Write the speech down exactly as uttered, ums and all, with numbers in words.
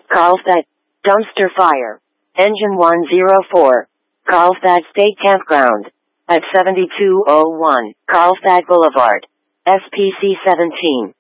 Carlsbad. Dumpster fire. Engine one oh four. Carlsbad State Campground. At seventy-two oh one Carlsbad Boulevard. S P C seventeen.